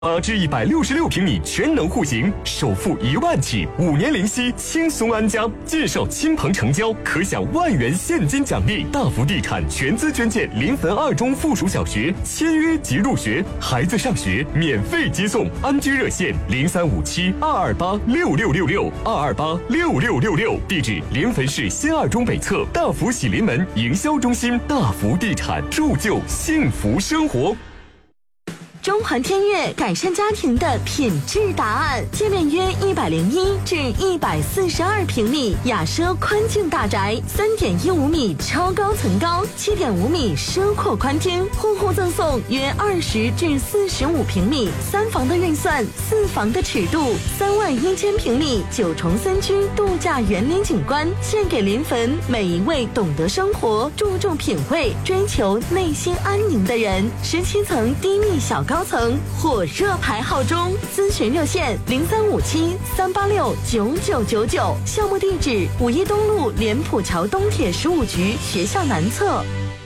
至166平米全能户型，首付1万起，5年零息，轻松安家。介绍亲朋成交，可享万元现金奖励。大福地产全资捐建临汾2中附属小学，签约即入学，孩子上学免费接送。安居热线035722826666，2286666。地址：临汾市新2中北侧大福喜临门营销中心。大福地产，铸就幸福生活。 中环天悦改善家庭的品质答案，界面约101至142平米，雅奢宽净大宅，3.15米超高层高，7.5米奢阔宽厅，户户赠送约20至45平米3房的运算，4房的尺度，3万1000平米9重3居度假园林景观，献给临汾每一位懂得生活、注重品味、追求内心安宁的人。17层低密小高层火热排号中，咨询热线0357-386-9999，项目地址5一东路莲浦桥东铁15局学校南侧。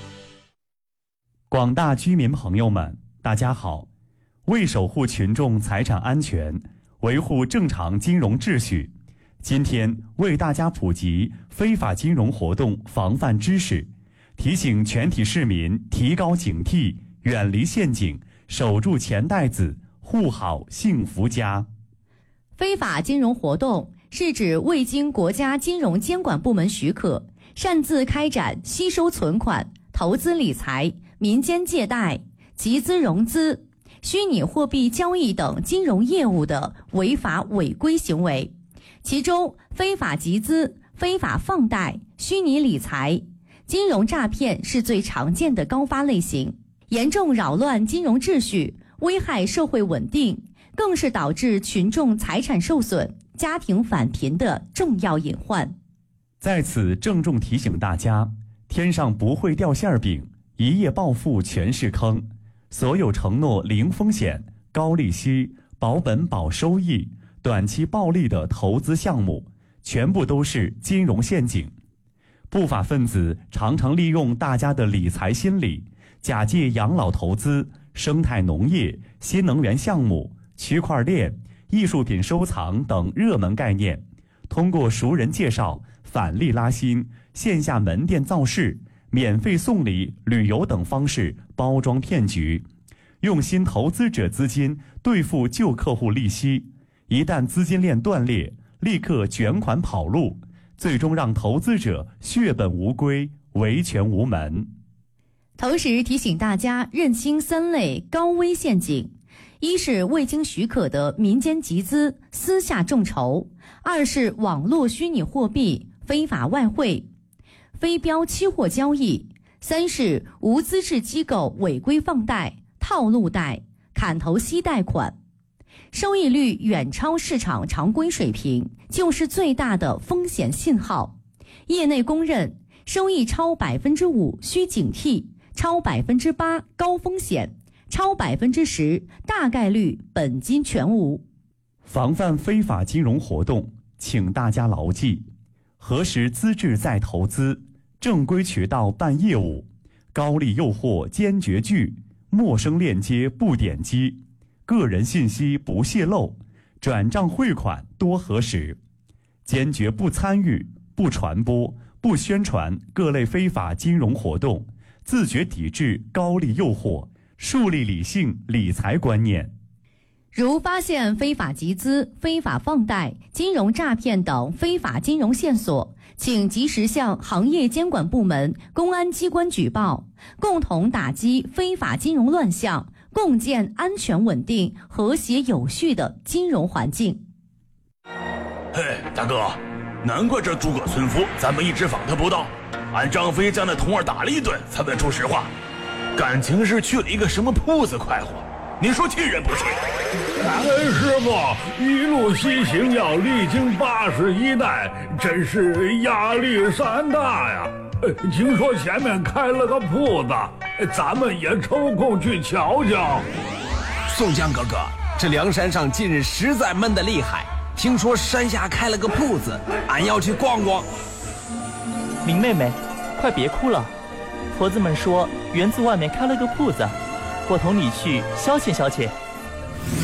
广大居民朋友们，大家好！为守护群众财产安全，维护正常金融秩序，今天为大家普及非法金融活动防范知识，提醒全体市民提高警惕，远离陷阱，守住钱袋子，护好幸福家。 非法金融活动是指未经国家金融监管部门许可，擅自开展吸收存款、投资理财、民间借贷、集资融资、虚拟货币交易等金融业务的违法违规行为。其中，非法集资、非法放贷、虚拟理财、金融诈骗是最常见的高发类型，严重扰乱金融秩序，危害社会稳定，更是导致群众财产受损、家庭返贫的重要隐患。 在此郑重提醒大家，天上不会掉馅饼，一夜暴富全是坑。所有承诺零风险、高利息、保本保收益、短期暴利的投资项目，全部都是金融陷阱。不法分子常常利用大家的理财心理，假借养老投资、生态农业、新能源项目、区块链、艺术品收藏等热门概念，通过熟人介绍、返利拉新、线下门店造势、免费送礼、旅游等方式包装骗局，用新投资者资金兑付旧客户利息，一旦资金链断裂，立刻卷款跑路，最终让投资者血本无归，维权无门。 同时提醒大家认清3类高危陷阱：一是未经许可的民间集资、私下众筹；二是网络虚拟货币、非法外汇、非标期货交易；三是无资质机构违规放贷、套路贷、砍头息贷款。收益率远超市场常规水平，就是最大的风险信号。业内公认，收益超5%需警惕，超8%高风险，超10%大概率本金全无。 防范非法金融活动，请大家牢记：核实资质再投资，正规渠道办业务，高利诱惑坚决拒，陌生链接不点击，个人信息不泄露，转账汇款多核实，坚决不参与、不传播、不宣传各类非法金融活动，自觉抵制高利诱惑，树立理性理财观念。 如发现非法集资、非法放贷、金融诈骗等非法金融线索，请及时向行业监管部门、公安机关举报，共同打击非法金融乱象，共建安全稳定、和谐有序的金融环境。 嘿，大哥，难怪这诸葛村夫咱们一直访他不到，俺张飞将那童儿打了一顿才问出实话，感情是去了一个什么铺子快活，您说气人不气？ 师傅，一路西行要历经81代，真是压力山大呀。听说前面开了个铺子，咱们也抽空去瞧瞧。 宋江哥哥，这梁山上近日实在闷得厉害，听说山下开了个铺子，俺要去逛逛。 明妹妹，快别哭了，婆子们说园子外面开了个铺子，我同你去消遣消遣。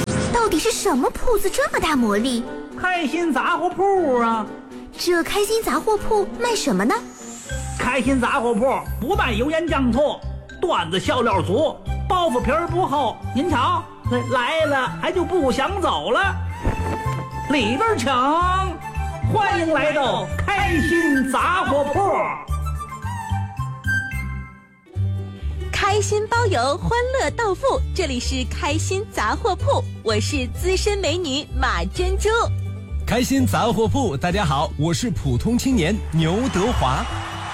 到底是什么铺子这么大魔力？ 开心杂货铺啊！ 这开心杂货铺卖什么呢？ 开心杂货铺不卖油盐酱醋，段子笑料足，包袱皮儿不厚。您瞧，来了还就不想走了。里边请，欢迎来到开心杂货铺。 开心包邮，欢乐到付，这里是开心杂货铺，我是资深美女马珍珠。 开心杂货铺，大家好，我是普通青年牛德华。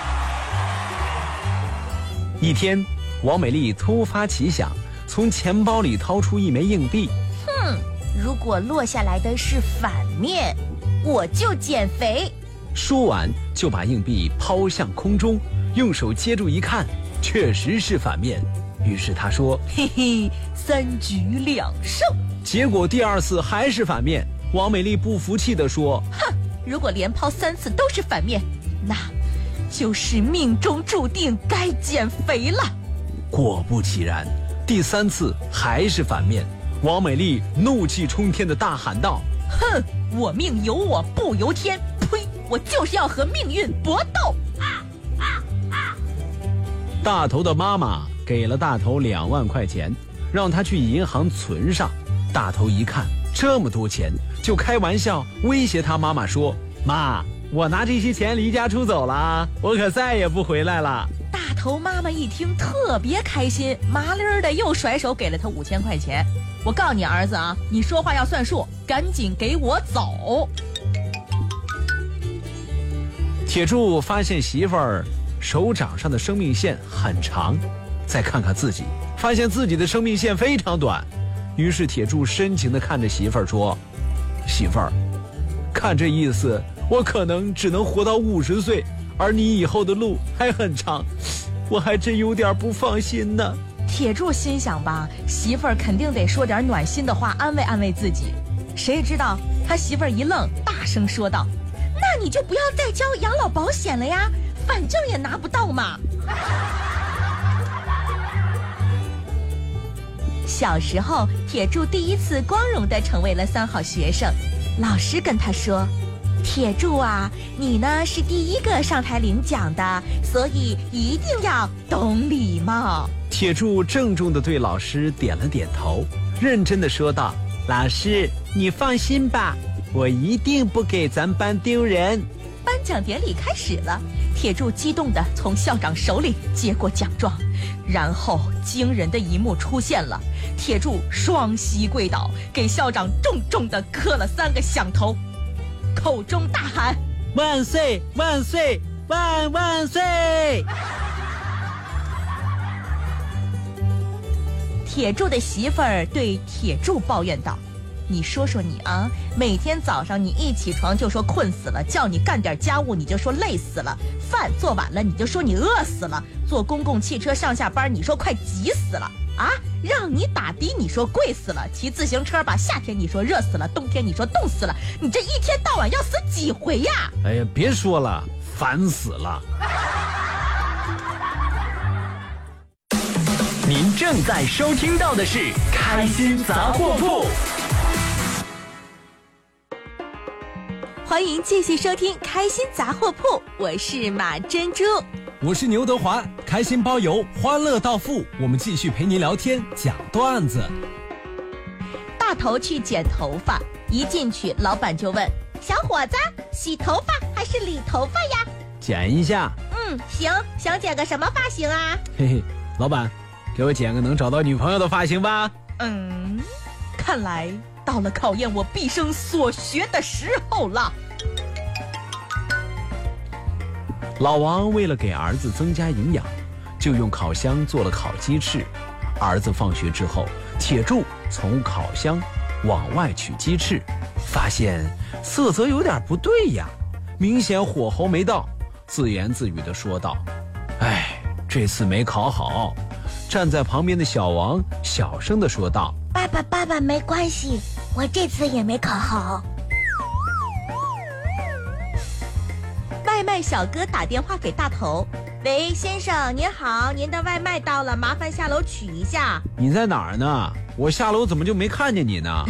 一天，王美丽突发奇想，从钱包里掏出一枚硬币。 如果落下来的是反面，我就减肥。 说完，就把硬币抛向空中，用手接住一看，确实是反面。于是他说：“ 嘿嘿，3局2胜。” 结果第2次还是反面。王美丽不服气地说：“ 哼，如果连抛3次都是反面，那就是命中注定该减肥了。” 果不其然，第3次还是反面。王美丽怒气冲天地大喊道：“ 哼，我命由我不由天！呸！我就是要和命运搏斗！” 大头的妈妈给了大头2万块钱，让他去银行存上。大头一看这么多钱，就开玩笑威胁他妈妈说：“妈，我拿这些钱离家出走了，我可再也不回来了。” 大头妈妈一听特别开心，麻利儿的又甩手给了他5000块钱。我告诉你儿子啊，你说话要算数，赶紧给我走。 铁柱发现媳妇儿手掌上的生命线很长，再看看自己，发现自己的生命线非常短。于是铁柱深情地看着媳妇儿说：“媳妇儿，看这意思，我可能只能活到50岁，而你以后的路还很长，我还真有点不放心呢。” 铁柱心想吧，媳妇儿肯定得说点暖心的话安慰安慰自己。谁知道他媳妇儿一愣，大声说道：“那你就不要再交养老保险了呀，反正也拿不到嘛。”小时候，铁柱第一次光荣地成为了3好学生。老师跟他说：“铁柱啊，你呢是第一个上台领奖的，所以一定要懂礼貌。” 铁柱郑重地对老师点了点头，认真地说道：“老师，你放心吧，我一定不给咱班丢人。” 颁奖典礼开始了，铁柱激动地从校长手里接过奖状，然后惊人的一幕出现了，铁柱双膝跪倒，给校长重重地磕了3个响头，口中大喊：“ 万岁万岁万万岁！” 铁柱的媳妇儿对铁柱抱怨道：“你说说你啊，每天早上你一起床就说困死了，叫你干点家务你就说累死了，饭做晚了你就说你饿死了，坐公共汽车上下班你说快急死了啊，让你打的你说贵死了，骑自行车吧，夏天你说热死了，冬天你说冻死了，你这一天到晚要死几回呀？” 哎呀，别说了，烦死了。 您正在收听到的是开心杂货铺。 欢迎继续收听开心杂货铺，我是马珍珠。 我是牛德华，开心包邮，欢乐到付，我们继续陪您聊天讲段子。 大头去剪头发，一进去老板就问：“小伙子，洗头发还是理头发呀？”“ 剪一下。”“ 行，想剪个什么发型啊？”“ 嘿嘿，老板，给我剪个能找到女朋友的发型吧。”“ 看来到了考验我毕生所学的时候了。” 老王为了给儿子增加营养，就用烤箱做了烤鸡翅。儿子放学之后，铁柱从烤箱往外取鸡翅，发现色泽有点不对呀，明显火候没到，自言自语地说道：“哎，这次没烤好。”站在旁边的小王小声地说道：“ 爸爸，没关系，我这次也没烤好。” 外卖小哥打电话给大头：“喂，先生您好，您的外卖到了，麻烦下楼取一下。”“ 你在哪儿呢？我下楼怎么就没看见你呢？”